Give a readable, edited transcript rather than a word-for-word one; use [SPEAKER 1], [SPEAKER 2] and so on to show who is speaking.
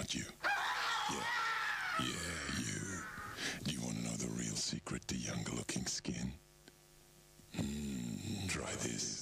[SPEAKER 1] not you. Yeah, you. Do you want to know the real secret to younger-looking skin? Try this.